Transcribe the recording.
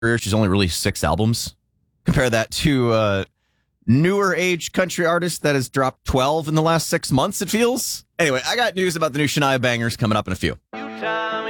career, she's only released 6 albums. Compare that to newer age country artist that has dropped 12 in the last 6 months, it feels. Anyway, I got news about the new Shania bangers coming up in a few.